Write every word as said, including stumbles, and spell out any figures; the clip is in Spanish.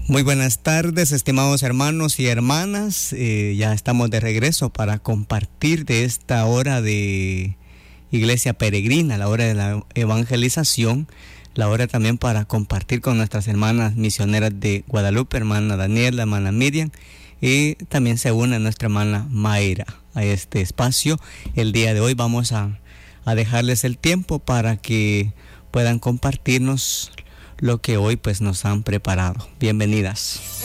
Muy buenas tardes, estimados hermanos y hermanas. Eh, ya estamos de regreso para compartir de esta hora de Iglesia Peregrina, la hora de la evangelización, la hora también para compartir con nuestras hermanas misioneras de Guadalupe, hermana Daniela, hermana Miriam, y también se une nuestra hermana Mayra a este espacio. El día de hoy vamos a, a dejarles el tiempo para que puedan compartirnos lo que hoy pues nos han preparado. Bienvenidas.